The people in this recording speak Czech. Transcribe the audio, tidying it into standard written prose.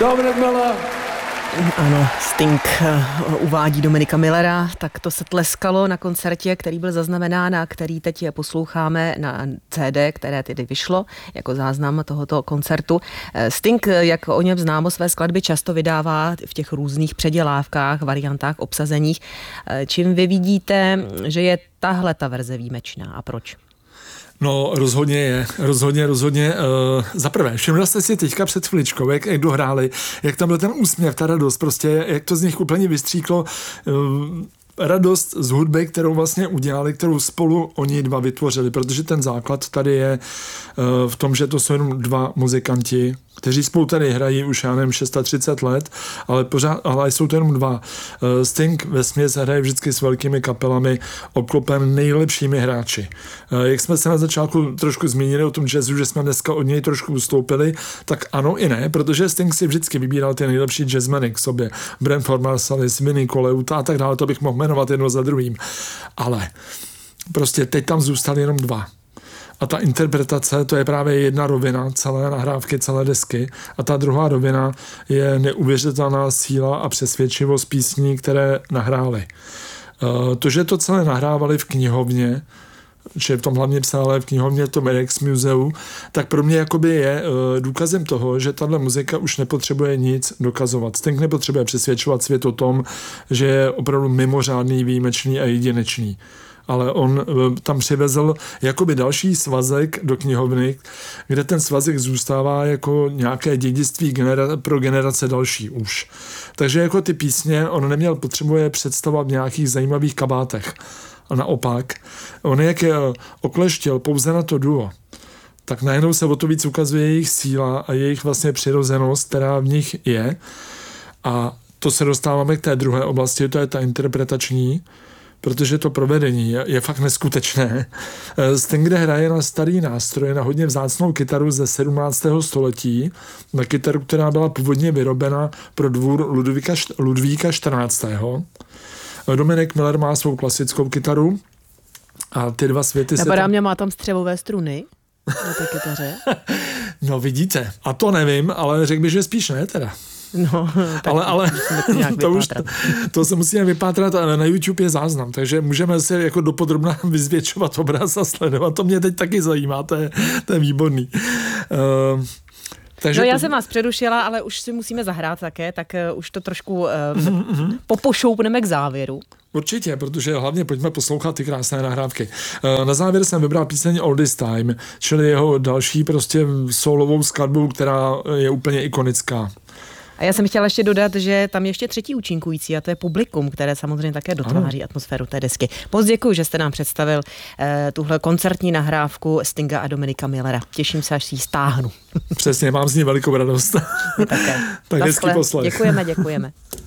Dominik Miller. Ano, Sting uvádí Dominika Millera, tak to se tleskalo na koncertě, který byl zaznamenán a který teď posloucháme na CD, které tedy vyšlo jako záznam tohoto koncertu. Sting, jak o něm známo, své skladby často vydává v těch různých předělávkách, variantách, obsazeních. Čím vy vidíte, že je tahle ta verze výjimečná a proč? No, rozhodně je. Rozhodně. Za prvé, všiml jste si teďka před chviličkou, jak dohráli, jak tam byl ten úsměv, ta radost, prostě, jak to z nich úplně vystříklo. Radost z hudby, kterou vlastně udělali, kterou spolu oni dva vytvořili, protože ten základ tady je v tom, že to jsou jenom dva muzikanti, kteří spolu tady hrají už, já nevím, 630 let, ale jsou to jenom dva. Sting vesměs hraje vždycky s velkými kapelami, obklopen nejlepšími hráči. Jak jsme se na začátku trošku zmínili o tom jazzu, že jsme dneska od něj trošku ustoupili, tak ano i ne, protože Sting si vždycky vybíral ty nejlepší jazzmeny k sobě. Branford Marsalis, Vinnie Colaiuta a tak dále, to bych mohl jmenovat jedno za druhým. Ale prostě teď tam zůstali jenom dva. A ta interpretace, to je právě jedna rovina celé nahrávky, celé desky. A ta druhá rovina je neuvěřitelná síla a přesvědčivost písní, které nahráli. To, že to celé nahrávali v knihovně, že v tom hlavně sále v knihovně, v tom Rex Museu, tak pro mě jakoby je důkazem toho, že tahle muzika už nepotřebuje nic dokazovat. Sting nepotřebuje přesvědčovat svět o tom, že je opravdu mimořádný, výjimečný a jedinečný. Ale on tam přivezl jakoby další svazek do knihovny, kde ten svazek zůstává jako nějaké dědictví pro generace další už. Takže jako ty písně on potřebuje představovat v nějakých zajímavých kabátech. A naopak, on jak je okleštěl pouze na to duo, tak najednou se o to víc ukazuje jejich síla a jejich vlastně přirozenost, která v nich je. A to se dostáváme k té druhé oblasti, to je ta interpretační, protože to provedení je fakt neskutečné. Sting hraje na starý nástroje, na hodně vzácnou kytaru ze 17. století, na kytaru, která byla původně vyrobena pro dvůr Ludvíka XIV. Dominik Miller má svou klasickou kytaru a ty dva světy Napadá mě, má tam střevové struny na té kytaře. No vidíte, a to nevím, ale řekl bych, že spíš ne teda. No, ale to se musíme vypátrat a na YouTube je záznam, takže můžeme se jako dopodrobna vyzvětšovat obraz a sledovat. To mě teď taky zajímá, to je výborný. Takže já jsem vás přerušila, ale už si musíme zahrát také, tak už to trošku popošoupneme k závěru. Určitě, protože hlavně pojďme poslouchat ty krásné nahrávky. Na závěr jsem vybral píseň All This Time, čili jeho další prostě solovou skladbu, která je úplně ikonická. A já jsem chtěla ještě dodat, že tam je ještě třetí účinkující a to je publikum, které samozřejmě také dotváří atmosféru té desky. Moc děkuji, že jste nám představil tuhle koncertní nahrávku Stinga a Dominika Millera. Těším se, až si ji stáhnu. Přesně, mám z ní velikou radost. Také. Tak hezký poslech. Děkujeme.